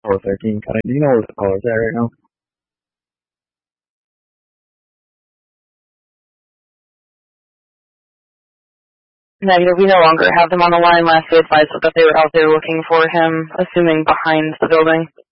Tower 13. Do you know where the caller's at right now? Negative. We no longer have them on the line. Last we advised that they were out there looking for him, assuming behind the building.